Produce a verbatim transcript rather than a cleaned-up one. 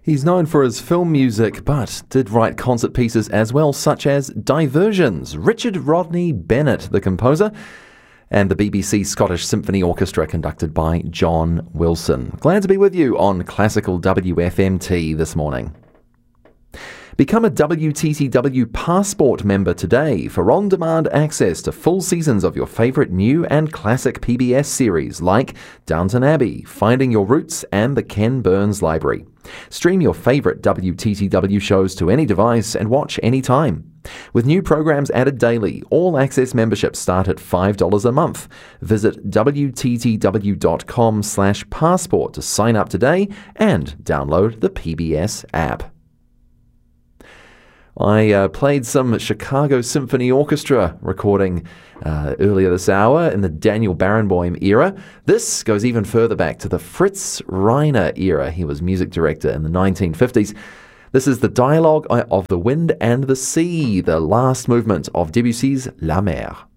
He's known for his film music, but did write concert pieces as well, such as Diversions, Richard Rodney Bennett, the composer, and the B B C Scottish Symphony Orchestra conducted by John Wilson. Glad to be with you on Classical W F M T this morning. Become a W T T W Passport member today for on-demand access to full seasons of your favourite new and classic P B S series like Downton Abbey, Finding Your Roots and the Ken Burns Library. Stream your favourite W T T W shows to any device and watch anytime. With new programs added daily, all access memberships start at five dollars a month. Visit W T T W dot com slash passport to sign up today and download the P B S app. I uh, played some Chicago Symphony Orchestra recording uh, earlier this hour in the Daniel Barenboim era. This goes even further back to the Fritz Reiner era. He was music director in the nineteen fifties. This is the Dialogue of the Wind and the Sea, the last movement of Debussy's La Mer.